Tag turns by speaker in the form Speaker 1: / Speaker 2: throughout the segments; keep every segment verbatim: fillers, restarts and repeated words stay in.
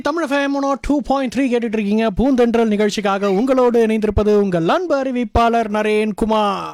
Speaker 1: Tamil FM two point three கேட்டுட்டு இருக்கீங்க. பூந்தென்றல் நிகழ்ச்சிக்காக உங்களோடு இணைந்திருப்பது உங்கள் அன்பு அறிவிப்பாளர் நரேன் குமார்.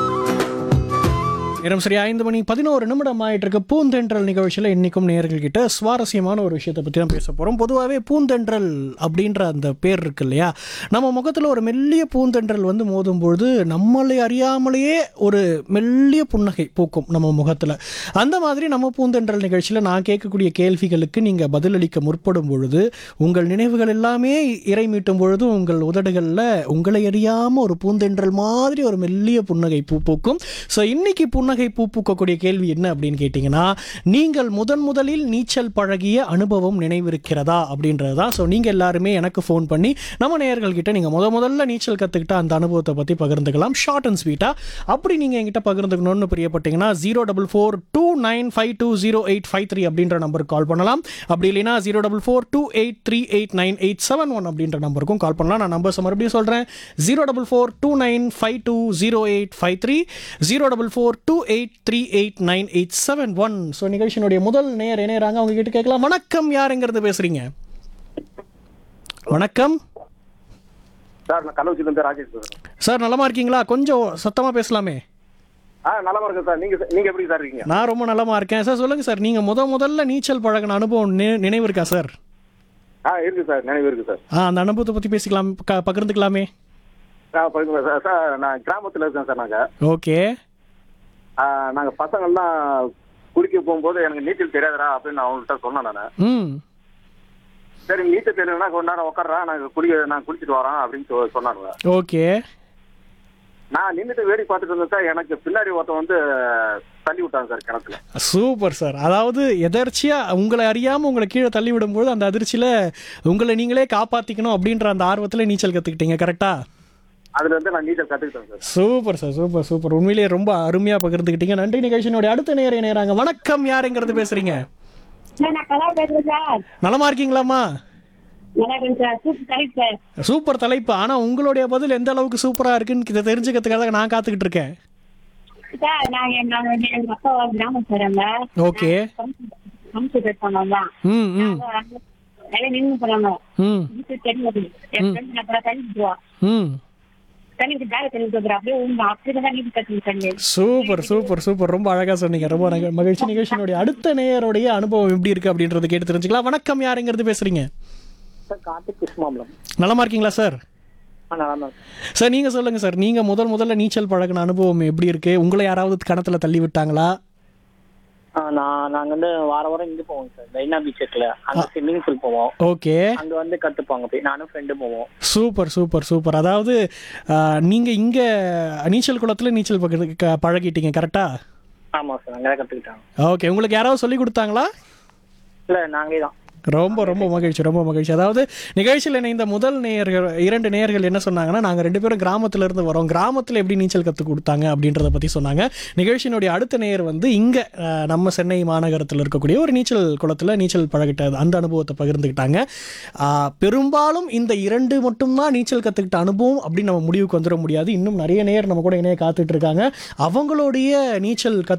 Speaker 1: நேரம் சரி ஐந்து மணி பதினோரு நிமிடம் ஆயிட்டு இருக்கு. பூந்தென்றல் நிகழ்ச்சியில் இன்னைக்கும் நேயர்கள் கிட்ட சுவாரஸ்யமான ஒரு விஷயத்தை பற்றி தான் பேச போகிறோம். பொதுவாகவே பூந்தென்றல் அப்படின்ற அந்த பேர் இருக்கு இல்லையா, நம்ம முகத்தில் ஒரு மெல்லிய பூந்தென்றல் வந்து மோதும் பொழுது நம்மளை அறியாமலேயே ஒரு மெல்லிய புன்னகை பூக்கும் நம்ம முகத்தில். அந்த மாதிரி நம்ம பூந்தென்றல் நிகழ்ச்சியில் நான் கேட்கக்கூடிய கேள்விகளுக்கு நீங்கள் பதிலளிக்க முற்படும் பொழுது உங்கள் நினைவுகள் எல்லாமே இறை மீட்டும் பொழுது உங்கள் உதடுகளில் உங்களை அறியாமல் ஒரு பூந்தென்றல் மாதிரி ஒரு மெல்லிய புன்னகை பூ பூக்கும். ஸோ இன்னைக்கு புன்னகை பூ பூக்கக்கூடிய கேள்வி என்ன அப்படின்னு கேட்டிங்கன்னா, நீங்கள் முதன் முதலில் நீச்சல் பழகிய அனுபவம் நினைவிருக்கிறதா அப்படின்றது தான். ஸோ நீங்கள் எல்லாருமே எனக்கு ஃபோன் பண்ணி நம்ம நேயர்கள்கிட்ட நீங்கள் முத முதல்ல நீச்சல் கற்றுக்கிட்ட அந்த அனுபவத்தை பற்றி பகிர்ந்துக்கலாம், ஷார்ட் அண்ட் ஸ்வீட்டாக. அப்படி நீங்கள் என்கிட்ட பகிர்ந்துக்கணும்னு பிரியப்பட்டீங்கன்னா zero double four two nine five two zero eight five three அப்படின்ற நம்பருக்கு கால் பண்ணலாம். அப்படி இல்லைன்னா zero double four two eight three eight nine eight seven one அப்படின்ற நம்பருக்கும் கால் பண்ணலாம். நான் நம்பர்ஸ் மறுபடியும் சொல்கிறேன், zero double four two nine five two zero eight five three zero double four two eight three eight nine eight seven one. So நிகழ்ச்சியினுடைய முதல் நேயர் இணையறாங்க, அவங்க கிட்ட கேட்கலாம். வணக்கம், யாருங்கிறது பேசுறீங்க? வணக்கம்
Speaker 2: சார், நான் கள்ளக்குறிச்சில இருந்து ராஜேஷ் பேசுறேன்.
Speaker 1: சார், நலமா இருக்கீங்களா? கொஞ்சம் சத்தமா பேசலாமே.
Speaker 2: ஆ, நலமா இருக்கேன் சார். நீங்க நீங்க எப்படி சார் இருக்கீங்க?
Speaker 1: நான் ரொம்ப நலமா இருக்கேன் சார். சொல்லுங்க சார், நீங்க முத முதல்ல நீச்சல் பழகின அனுபவம் நி- நினைவு இருக்கா சார்?
Speaker 2: ஆ, இருக்கு சார், நினைவு இருக்கு சார்.
Speaker 1: ஆ, அந்த அனுபவத்தை பத்தி பேசிக்கலாம், க- பகிர்ந்துக்கலாமே.
Speaker 2: ஆ, பகிர்ந்து சார். சார், நான் கிராமத்துல இருக்கேன் சார். நாங்க
Speaker 1: ஓகே.
Speaker 2: ஆ, நாங்க பசங்கள்லாம் குளிக்க போகும்போது எனக்கு நீச்சல் தெரியாதுடா அப்படின்னு நான் அவங்கள்ட்ட சொன்னேன். நான்
Speaker 1: ம்
Speaker 2: சரி, நீச்சல் தெரியலன்னா கொஞ்ச நேரம் உட்கார்றா, நாங்க குளிக்க நான் குளிச்சுட்டு வரோம் அப்படின்னு சொ- சொன்னாங்க.
Speaker 1: ஓகே.
Speaker 2: நான் நின்றுட்டு வேடி பார்த்துட்டு இருந்தேன் சார். எனக்கு பின்னாடி ஒருத்தன் வந்து தள்ளி விட்டாங்க சார் கிணத்துல.
Speaker 1: Super sir. அதாவது எதர்ச்சியா உங்களை அறியாம உங்களை கீழே தள்ளி விடும்போது அந்த அதிர்ச்சியில உங்களை நீங்களே காப்பாத்திக்கணும் அப்படின்ற அந்த ஆர்வத்துல நீச்சல் கத்துக்கிட்டீங்க, கரெக்டா?
Speaker 2: அதுல இருந்து நான் நீச்சல் கத்துக்கிட்டேன் sir.
Speaker 1: Super sir, super super. உண்மையிலேயே ரொம்ப அருமையா பகிர்ந்துக்கிட்டீங்க. நன்றி. நிகழ்ச்சியினுடைய அடுத்த நேரம் இணையறாங்க. வணக்கம், யாருங்கிறது பேசுறீங்க?
Speaker 3: நான் கலா பேசுறேன் சார்.
Speaker 1: நலமா இருக்கீங்களாம்மா?
Speaker 3: நல்லா இருக்கேன் சார். சூப்பர் தலைப்பு சார்.
Speaker 1: சூப்பர் தலைப்பு. ஆனா உங்களுடைய பதில் எந்த அளவுக்கு சூப்பரா இருக்குன்னு இதை தெரிஞ்சுக்கிறதுக்காக நான் காத்துக்கிட்டு இருக்கேன்.
Speaker 3: சார், நாங்க நாங்க வந்து எங்க அப்பா கிராமம் சார். அங்க
Speaker 1: ஓகே.
Speaker 3: கம்ப்யூட்டர் பண்ணோம்ல.
Speaker 1: ம் ம்
Speaker 3: நிறைய நின்று போனாங்க.
Speaker 1: ம்
Speaker 3: நீச்சல் தெரியாது. என் ஃப்ரெண்ட் நான் தள்ளிடுவா.
Speaker 1: ம்
Speaker 3: தண்ணிக்கு பேக தண்ணி கொடுக்குற அப்படியே உங்க அப்படிதான் நீச்சல் கற்றுக்கிட்டேன்.
Speaker 1: Super super super. ரொம்ப அழகா சொன்னீங்க. ரொம்ப நக- மகிழ்ச்சி. நிகழ்ச்சியினுடைய அடுத்த நேயருடைய அனுபவம் எப்படி இருக்கு அப்படின்றத கேட்டு தெரிஞ்சுக்கலாம். வணக்கம், யாருங்கிறது பேசுறீங்க?
Speaker 2: சார், கார்த்திக் கிருஷ்ணமாம்பலம்.
Speaker 1: நலமா இருக்கீங்களா சார்?
Speaker 2: ஆ, நல்லா
Speaker 1: சார், நீங்க சொல்லுங்க சார், நீங்க முதல் முதல்ல நீச்சல் பழகின அனுபவம் எப்படி இருக்கு? உங்களை யாராவது கிணத்துல தள்ளி விட்டாங்களா?
Speaker 4: நான் நாங்க வந்து வார வாரம் இங்க போவோம் சார், டைனா பீச் இருக்குல்ல, அங்க ஸ்விம்மிங் பூல் போவோம்.
Speaker 1: ஓகே.
Speaker 4: அங்க வந்து கத்துப்பாங்க போய், நானும் ஃப்ரெண்டும் போவோம்.
Speaker 1: Super super super. அதாவது ஆஹ், நீங்க இங்க நீச்சல் குளத்துல நீச்சல் பக- க- பழகிட்டீங்க, கரெக்டா?
Speaker 4: ஆமா சார், அங்கதான் கத்துக்கிட்டாங்க.
Speaker 1: ஓகே. உங்களுக்கு யாராவது சொல்லி கொடுத்தாங்களா?
Speaker 4: இல்ல, நாங்களே தான்.
Speaker 1: ரொம்ப ரொம்ப மகிழ்ச்சி, ரொம்ப மகிழ்ச்சி. அதாவது நிகழ்ச்சியில் இணைந்த முதல் நேயர்கள் இரண்டு நேயர்கள் என்ன சொன்னாங்கன்னா, நாங்கள் ரெண்டு பேரும் கிராமத்துல இருந்து வரோம், கிராமத்தில் எப்படி நீச்சல் கற்றுக் கொடுத்தாங்க அப்படின்றத பற்றி சொன்னாங்க. நிகழ்ச்சியினுடைய அடுத்த நேயர் வந்து இங்கே நம்ம சென்னை மாநகரத்தில் இருக்கக்கூடிய ஒரு நீச்சல் குளத்தில் நீச்சல் பழகிட்ட அந்த அனுபவத்தை பகிர்ந்துக்கிட்டாங்க. ஆஹ், பெரும்பாலும் இந்த இரண்டு மட்டும்தான் நீச்சல் கற்றுக்கிட்ட அனுபவம் அப்படின்னு நம்ம முடிவுக்கு வந்துட முடியாது. இன்னும் நிறைய நேயர் நம்ம கூட இணைய காத்துட்டு இருக்காங்க. அவங்களுடைய நீச்சல் கற்று